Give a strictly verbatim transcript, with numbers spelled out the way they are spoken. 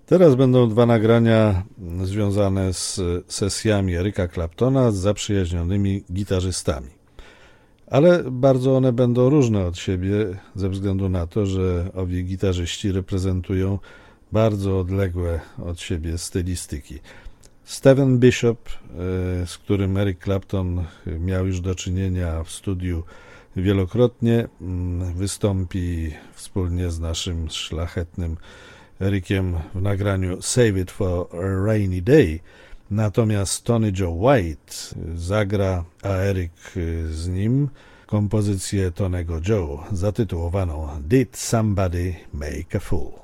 Teraz będą dwa nagrania związane z sesjami Erica Claptona z zaprzyjaźnionymi gitarzystami. Ale bardzo one będą różne od siebie ze względu na to, że owi gitarzyści reprezentują bardzo odległe od siebie stylistyki. Steven Bishop, z którym Eric Clapton miał już do czynienia w studiu wielokrotnie, wystąpi wspólnie z naszym szlachetnym Ericiem w nagraniu Save It for a Rainy Day. Natomiast Tony Joe White zagra, a Eric z nim, kompozycję Tonego Joe zatytułowaną Did Somebody Make a Fool?